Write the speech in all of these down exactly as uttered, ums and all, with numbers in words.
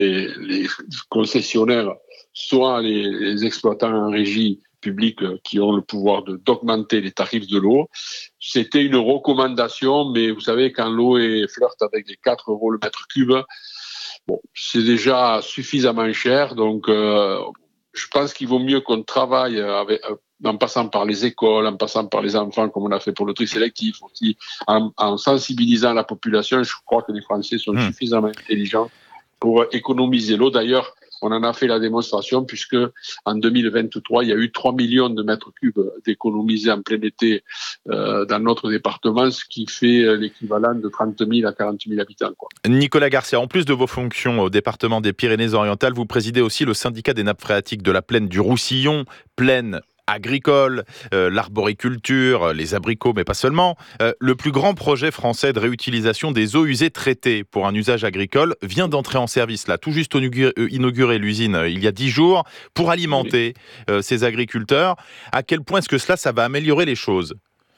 les, les concessionnaires, soit les, les exploitants en régie publique qui ont le pouvoir de, d'augmenter les tarifs de l'eau. C'était une recommandation, mais vous savez, quand l'eau est flirte avec les quatre euros le mètre cube, bon, c'est déjà suffisamment cher. Donc, euh, je pense qu'il vaut mieux qu'on travaille avec, en passant par les écoles, en passant par les enfants, comme on a fait pour le tri sélectif, aussi en, en sensibilisant la population. Je crois que les Français sont mmh. suffisamment intelligents pour économiser l'eau. D'ailleurs, on en a fait la démonstration puisque en deux mille vingt-trois, il y a eu trois millions de mètres cubes d'économisés en plein été euh, dans notre département, ce qui fait l'équivalent de trente mille à quarante mille habitants, quoi. Nicolas Garcia, en plus de vos fonctions au département des Pyrénées-Orientales, vous présidez aussi le syndicat des nappes phréatiques de la plaine du Roussillon, plaine agricole, euh, l'arboriculture, les abricots, mais pas seulement. Euh, le plus grand projet français de réutilisation des eaux usées traitées pour un usage agricole vient d'entrer en service, là, tout juste inauguré, inauguré l'usine euh, il y a dix jours, pour alimenter euh, ces agriculteurs. À quel point est-ce que cela, ça va améliorer les choses ?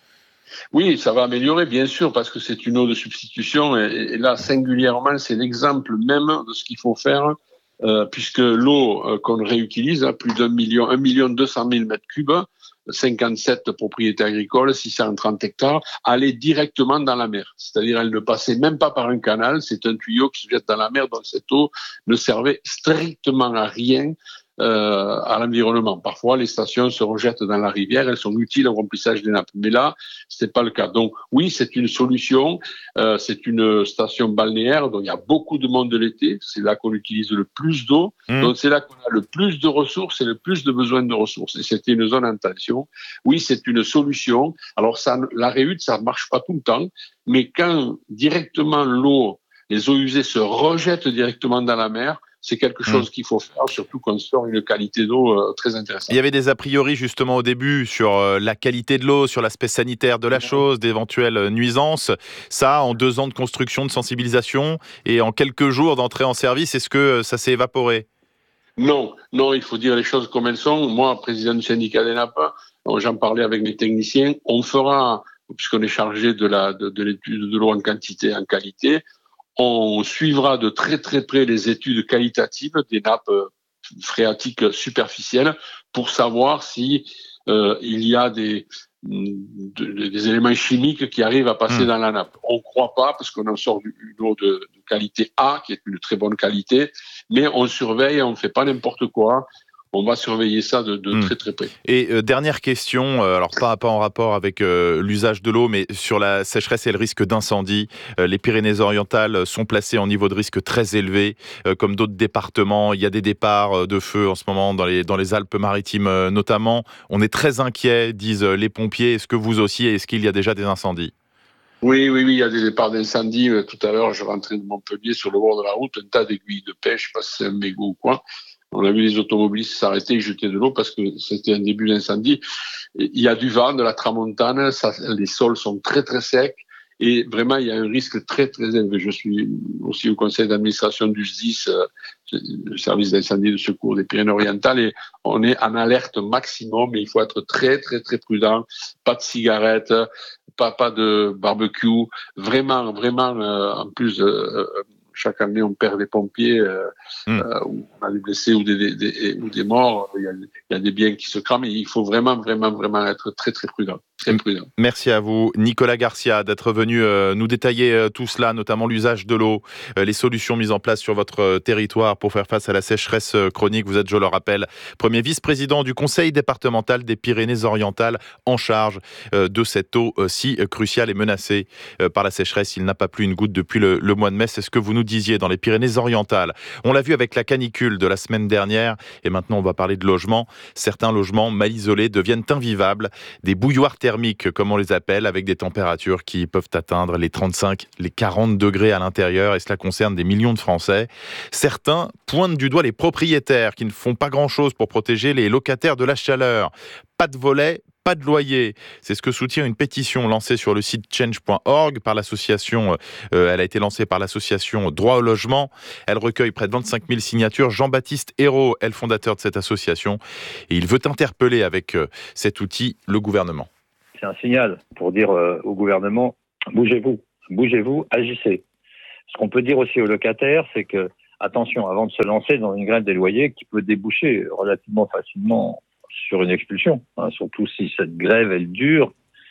Oui, ça va améliorer, bien sûr, parce que c'est une eau de substitution. Et, et là, singulièrement, c'est l'exemple même de ce qu'il faut faire, euh, puisque l'eau euh, qu'on réutilise, hein, plus d'un million, un million deux cent mille mètres cubes, cinquante-sept propriétés agricoles, six cent trente hectares, allait directement dans la mer. C'est-à-dire, elle ne passait même pas par un canal, c'est un tuyau qui se jette dans la mer, donc cette eau ne servait strictement à rien. Euh, à l'environnement. Parfois, les stations se rejettent dans la rivière, elles sont utiles au remplissage des nappes. Mais là, c'est pas le cas. Donc, oui, c'est une solution. Euh, c'est une station balnéaire, donc il y a beaucoup de monde de l'été. C'est là qu'on utilise le plus d'eau. Mmh. Donc, c'est là qu'on a le plus de ressources et le plus de besoin de ressources. Et c'était une zone en tension. Oui, c'est une solution. Alors, ça, la réhute, ça marche pas tout le temps. Mais quand directement l'eau, les eaux usées se rejettent directement dans la mer, c'est quelque chose mmh. qu'il faut faire, surtout qu'on sort une qualité d'eau euh, très intéressante. Il y avait des a priori justement au début sur euh, la qualité de l'eau, sur l'aspect sanitaire de la chose, d'éventuelles nuisances. Ça, en deux ans de construction, de sensibilisation et en quelques jours d'entrée en service, est-ce que ça s'est évaporé ? Non, non, il faut dire les choses comme elles sont. Moi, président du syndicat des nappes, j'en parlais avec mes techniciens, on fera, puisqu'on est chargé de, la, de, de l'étude de l'eau en quantité et en qualité, on suivra de très très près les études qualitatives des nappes phréatiques superficielles pour savoir si euh, il y a des, de, des éléments chimiques qui arrivent à passer mmh. dans la nappe. On ne croit pas parce qu'on en sort une eau de, de qualité A, qui est une très bonne qualité, mais on surveille, on ne fait pas n'importe quoi. On va surveiller ça de, de mmh. très très près. Et euh, dernière question, euh, alors pas, pas en rapport avec euh, l'usage de l'eau, mais sur la sécheresse et le risque d'incendie. Euh, les Pyrénées-Orientales sont placées en niveau de risque très élevé, euh, comme d'autres départements. Il y a des départs de feu en ce moment dans les, dans les Alpes-Maritimes euh, notamment. On est très inquiets, disent les pompiers. Est-ce que vous aussi, est-ce qu'il y a déjà des incendies ? Oui, oui, oui, il y a des départs d'incendie. Tout à l'heure, je rentrais de Montpellier sur le bord de la route, un tas d'aiguilles de pêche, je sais pas si c'est un mégot ou quoi. On a vu les automobilistes s'arrêter et jeter de l'eau parce que c'était un début d'incendie. Il y a du vent, de la tramontane, ça, les sols sont très très secs et vraiment il y a un risque très très élevé. Je suis aussi au conseil d'administration du S D I S, le service d'incendie de secours des Pyrénées-Orientales, et on est en alerte maximum, mais il faut être très très très prudent. Pas de cigarettes, pas, pas de barbecue, vraiment vraiment euh, en plus euh, chaque année, on perd des pompiers, euh, mmh. euh, on a des blessés ou des, des, des, ou des morts. Il y, a, il y a des biens qui se crament. Et il faut vraiment, vraiment, vraiment être très, très prudent. Très prudent. Merci à vous, Nicolas Garcia, d'être venu euh, nous détailler euh, tout cela, notamment l'usage de l'eau, euh, les solutions mises en place sur votre euh, territoire pour faire face à la sécheresse euh, chronique. Vous êtes, je le rappelle, premier vice-président du conseil départemental des Pyrénées-Orientales en charge euh, de cette eau euh, si euh, cruciale et menacée euh, par la sécheresse. Il n'a pas plu une goutte depuis le, le mois de mai. C'est ce que vous nous disiez dans les Pyrénées-Orientales. On l'a vu avec la canicule de la semaine dernière et maintenant on va parler de logement. Certains logements mal isolés deviennent invivables, des bouilloires thermiques comme on les appelle, avec des températures qui peuvent atteindre les trente-cinq, les quarante degrés à l'intérieur et cela concerne des millions de Français. Certains pointent du doigt les propriétaires qui ne font pas grand-chose pour protéger les locataires de la chaleur. Pas de volet, pas de loyer. C'est ce que soutient une pétition lancée sur le site change point org par l'association, euh, elle a été lancée par l'association Droit au logement. Elle recueille près de vingt-cinq mille signatures. Jean-Baptiste Hérault est le fondateur de cette association et il veut interpeller avec euh, cet outil le gouvernement. C'est un signal pour dire euh, au gouvernement, bougez-vous, bougez-vous, agissez. Ce qu'on peut dire aussi aux locataires, c'est que attention, avant de se lancer dans une grève des loyers qui peut déboucher relativement facilement sur une expulsion, hein, surtout si cette grève, elle dure.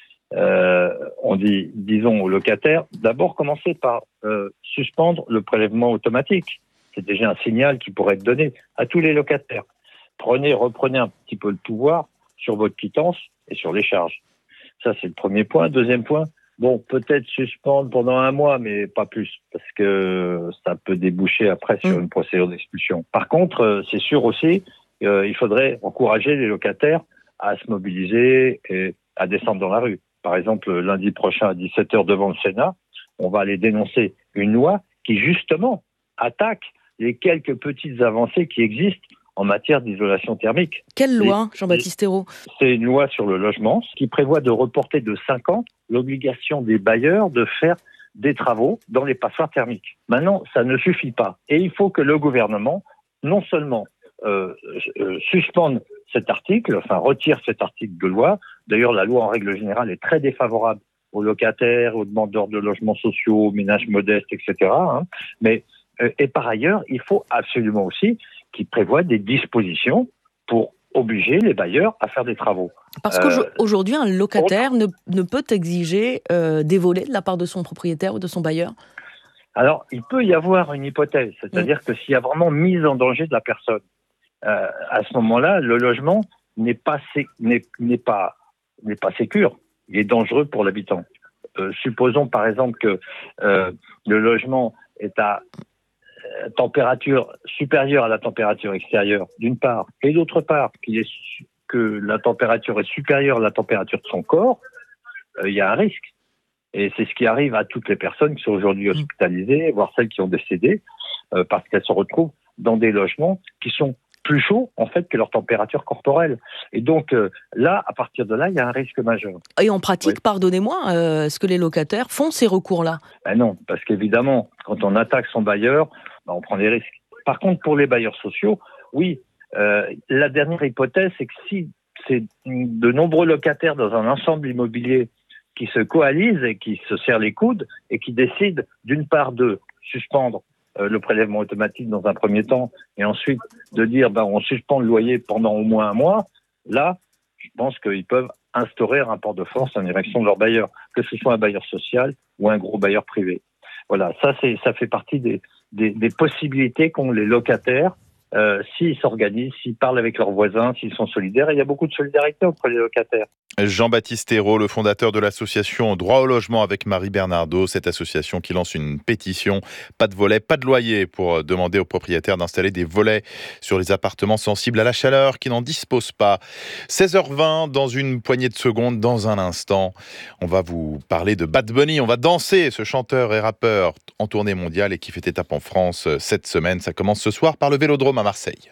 Euh, on dit, disons aux locataires, d'abord commencer par euh, suspendre le prélèvement automatique. C'est déjà un signal qui pourrait être donné à tous les locataires. Prenez, reprenez un petit peu le pouvoir sur votre quittance et sur les charges. Ça, c'est le premier point. Deuxième point, bon, peut-être suspendre pendant un mois, mais pas plus, parce que ça peut déboucher après sur une procédure d'expulsion. Par contre, c'est sûr aussi, euh, il faudrait encourager les locataires à se mobiliser et à descendre dans la rue. Par exemple, lundi prochain à dix-sept heures devant le Sénat, on va aller dénoncer une loi qui, justement, attaque les quelques petites avancées qui existent en matière d'isolation thermique. Quelle loi, Jean-Baptiste Ayrault ? C'est une loi sur le logement qui prévoit de reporter de cinq ans l'obligation des bailleurs de faire des travaux dans les passoires thermiques. Maintenant, ça ne suffit pas. Et il faut que le gouvernement, non seulement euh, euh, suspende cet article, enfin retire cet article de loi. D'ailleurs, la loi, en règle générale, est très défavorable aux locataires, aux demandeurs de logements sociaux, aux ménages modestes, et cetera. Hein. Mais, euh, et par ailleurs, il faut absolument aussi qu'il prévoit des dispositions pour obliger les bailleurs à faire des travaux. Parce qu'aujourd'hui, un locataire ne, ne peut exiger euh, des volets de la part de son propriétaire ou de son bailleur ? Alors, il peut y avoir une hypothèse, c'est-à-dire mmh. que s'il y a vraiment mise en danger de la personne, euh, à ce moment-là, le logement n'est pas, sé- n'est, n'est pas, n'est pas sécure, il est dangereux pour l'habitant. Euh, supposons par exemple que euh, le logement est à euh, température supérieure à la température extérieure, d'une part, et d'autre part, qu'il est su- que la température est supérieure à la température de son corps, euh, il y a un risque. Et c'est ce qui arrive à toutes les personnes qui sont aujourd'hui hospitalisées, voire celles qui ont décédé, euh, parce qu'elles se retrouvent dans des logements qui sont plus chauds, en fait, que leur température corporelle. Et donc, euh, là, à partir de là, il y a un risque majeur. Et en pratique, oui. pardonnez-moi, euh, est-ce que les locataires font ces recours-là ? Ben non, parce qu'évidemment, quand on attaque son bailleur, ben on prend des risques. Par contre, pour les bailleurs sociaux, oui, euh, la dernière hypothèse, c'est que si c'est de nombreux locataires dans un ensemble immobilier qui se coalisent et qui se serrent les coudes et qui décident d'une part de suspendre euh, le prélèvement automatique dans un premier temps et ensuite de dire ben, on suspend le loyer pendant au moins un mois, là, je pense qu'ils peuvent instaurer un rapport de force en direction de leur bailleur, que ce soit un bailleur social ou un gros bailleur privé. Voilà, ça, c'est, ça fait partie des, des, des possibilités qu'ont les locataires Euh, s'ils s'organisent, s'ils parlent avec leurs voisins, s'ils sont solidaires. Et il y a beaucoup de solidarité entre les locataires. Jean-Baptiste Ayrault, le fondateur de l'association Droit au logement avec Marie Bernardaud, cette association qui lance une pétition, pas de volet, pas de loyer, pour demander aux propriétaires d'installer des volets sur les appartements sensibles à la chaleur qui n'en disposent pas. seize heures vingt, dans une poignée de secondes, dans un instant, on va vous parler de Bad Bunny. On va danser, ce chanteur et rappeur en tournée mondiale et qui fait étape en France cette semaine. Ça commence ce soir par le Vélodrome à Marseille.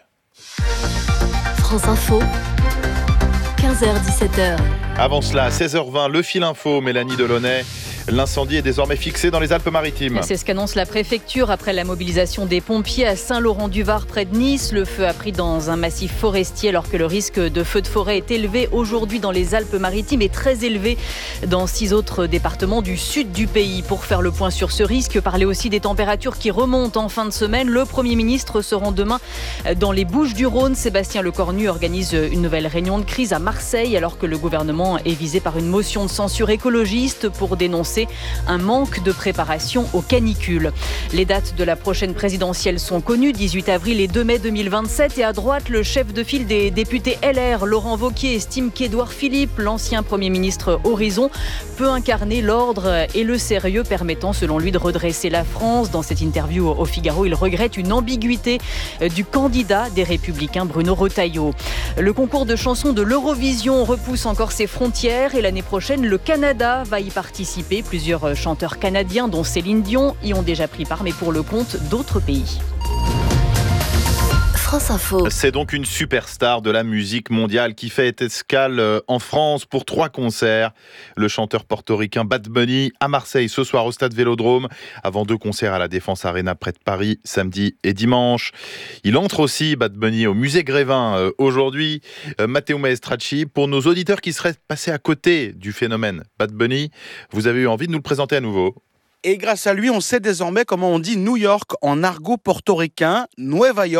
France Info, quinze heures dix-sept heures. Avant cela, seize heures vingt, le fil info, Mélanie Delaunay. L'incendie est désormais fixé dans les Alpes-Maritimes. C'est ce qu'annonce la préfecture après la mobilisation des pompiers à Saint-Laurent-du-Var près de Nice. Le feu a pris dans un massif forestier alors que le risque de feu de forêt est élevé aujourd'hui dans les Alpes-Maritimes et très élevé dans six autres départements du sud du pays. Pour faire le point sur ce risque, parler aussi des températures qui remontent en fin de semaine. Le Premier ministre se rend demain dans les Bouches-du-Rhône. Sébastien Lecornu organise une nouvelle réunion de crise à Marseille alors que le gouvernement est visé par une motion de censure écologiste pour dénoncer un manque de préparation aux canicules. Les dates de la prochaine présidentielle sont connues, dix-huit avril et deux mai deux mille vingt-sept. Et à droite, le chef de file des députés L R, Laurent Wauquiez, estime qu'Édouard Philippe, l'ancien Premier ministre Horizon, peut incarner l'ordre et le sérieux permettant, selon lui, de redresser la France. Dans cette interview au Figaro, il regrette une ambiguïté du candidat des Républicains, Bruno Retailleau. Le concours de chansons de l'Eurovision repousse encore ses frontières et l'année prochaine, le Canada va y participer. Plusieurs chanteurs canadiens, dont Céline Dion, y ont déjà pris part, mais pour le compte d'autres pays. France Info. C'est donc une superstar de la musique mondiale qui fait escale en France pour trois concerts. Le chanteur portoricain Bad Bunny à Marseille ce soir au stade Vélodrome, avant deux concerts à la Défense Arena près de Paris, samedi et dimanche. Il entre aussi, Bad Bunny, au musée Grévin euh, aujourd'hui. Euh, Matteo Maestracci, pour nos auditeurs qui seraient passés à côté du phénomène Bad Bunny, vous avez eu envie de nous le présenter à nouveau? Et grâce à lui, on sait désormais comment on dit New York en argot portoricain, Nueva York.